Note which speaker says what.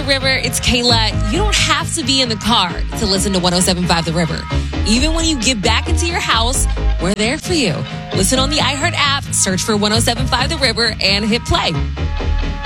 Speaker 1: River. It's Kayla. You don't have to be in the car to listen to 107.5 The River. Even when you get back into your house, we're there for you. Listen on the iHeart app, search for 107.5 The River, and hit play.